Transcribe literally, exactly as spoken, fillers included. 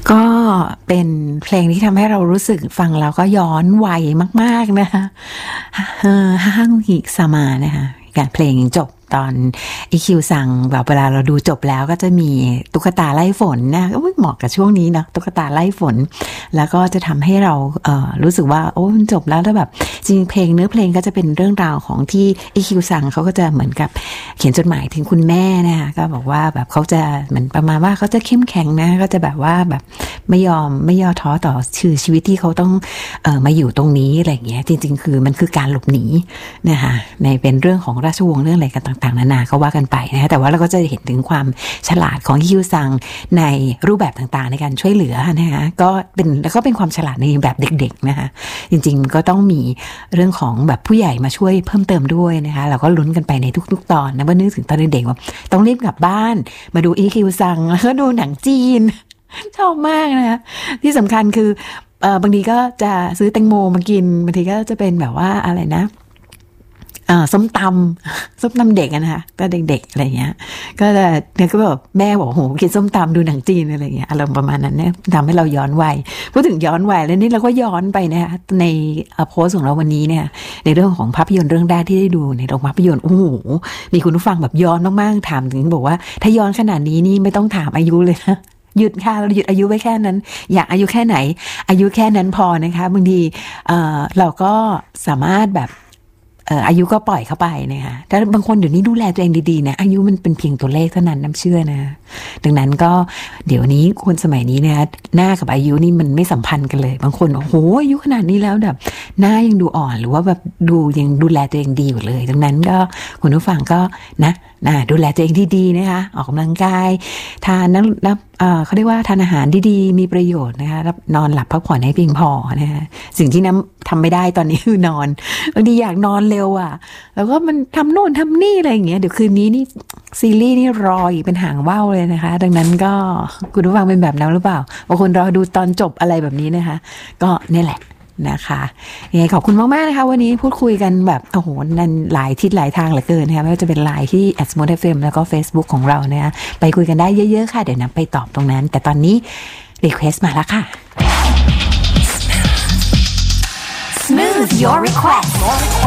ก็เป็นเพลงที่ทำให้เรารู้สึกฟังแล้วก็ย้อนวัยมากๆนะคะฮังฮิซามานะคะการเพลงจบตอน อี คิว สั่งแบบเวลาเราดูจบแล้วก็จะมีตุ๊กตาไล่ฝนนะก็เหมาะกับช่วงนี้นะตุ๊กตาไล่ฝนแล้วก็จะทำให้เราเอ่อรู้สึกว่าโอ้มันจบแล้วแล้วแบบจริงเพลงเนื้อเพลงก็จะเป็นเรื่องราวของที่ อี คิว สั่งเขาก็จะเหมือนกับเขียนจดหมายถึงคุณแม่นะคะก็บอกว่าแบบเขาจะเหมือนประมาณว่าเขาจะเข้มแข็งนะก็จะแบบว่าแบบไม่ยอมไม่ย่อท้อต่อชื่อชีวิตที่เขาต้องเอ่อมาอยู่ตรงนี้อะไรอย่างเงี้ยจริงๆคือมันคือการหลบหนีนะคะในเป็นเรื่องของราชวงศ์เรื่องอะไรกันต่างๆนานาก็ว่ากันไปนะแต่ว่าเราก็จะเห็นถึงความฉลาดของคิวซังในรูปแบบต่างๆในการช่วยเหลือนะคะก็เป็นแล้วก็เป็นความฉลาดในแบบเด็กๆนะคะจริงๆก็ต้องมีเรื่องของแบบผู้ใหญ่มาช่วยเพิ่มเติมด้วยนะคะเราก็ลุ้นกันไปในทุกๆตอนนะว่านึกถึงตอนเด็กๆว่าต้องรีบกลับบ้านมาดูอีคิวซังแล้วก็ดูหนังจีนชอบมากนะคะที่สำคัญคือเอ่อบางทีก็จะซื้อแตงโมมากินบางทีก็จะเป็นแบบว่าอะไรนะอ่าส้มตำส้มตำเด็กนะคะก็เด็กๆอะไรเงี้ยก็จะเนี่ยก็แบบแม่บอกโหกินส้มตำดูหนังจีนอะไรเงี้ยอารมณ์ประมาณนั้นเนี่ยทำให้เราย้อนวัยพูดถึงย้อนวัยแล้วนี่เราก็ย้อนไปนะคะในโพสต์ของเราวันนี้เนี่ยในเรื่องของภาพยนตร์เรื่องแรกที่ได้ดูในโรงภาพยนตร์โอ้โหมีคุณผู้ฟังแบบย้อนมากๆถามถึงบอกว่าถ้าย้อนขนาดนี้นี่ไม่ต้องถามอายุเลยนะหยุดค่ะเราหยุดอายุไว้แค่นั้นอยากอายุแค่ไหนอายุแค่นั้นพอนะคะบางทีเอ่อเราก็สามารถแบบเอ่ออายุก็ปล่อยเข้าไปนะคะแต่บางคนเดี๋ยวนี้ดูแลตัวเองดีๆนะอายุมันเป็นเพียงตัวเลขเท่านั้นน้ำเชื่อนะดังนั้นก็เดี๋ยวนี้คนสมัยนี้นะคะหน้ากับอายุนี่มันไม่สัมพันธ์กันเลยบางคนโอ้โหอายุขนาดนี้แล้วแบบหน้ายังดูอ่อนหรือว่าแบบดูยังดูแลตัวเองดีอยู่เลยดังนั้นก็คุณผู้ฟังก็นะนะดูแลตัวเองดีๆนะคะออกกำลังกายทานน้ำน้ำเอ่อเขาเรียกว่าทานอาหารดีๆมีประโยชน์นะคะนอนหลับพักผ่อนให้เพียงพอนะคะสิ่งที่น้ำทำไม่ได้ตอนนี้คือนอนบางทีอยากนอนเร็วอ่ะแล้วก็มันทำโน่นทำนี่อะไรอย่างเงี้ยเดี๋ยวคืนนี้นี่ซีรีส์นี่รออีกเป็นหางว่าวเลยนะคะดังนั้นก็คุณผู้ฟังเป็นแบบนั้นหรือเปล่าบางคนรอดูตอนจบอะไรแบบนี้นะคะก็นี่แหละนะคะยังไงขอบคุณมากๆนะคะวันนี้พูดคุยกันแบบโอ้โหนั่นหลายทิศหลายทางเหลือเกินนะคะไม่ว่าจะเป็นไลน์ที่ แอท สมูท เอฟ เอ็ม แล้วก็ Facebook ของเรานะคะไปคุยกันได้เยอะๆค่ะเดี๋ยวน้ำไปตอบตรงนั้นแต่ตอนนี้รีเควสต์มาแล้วค่ะ Smooth your request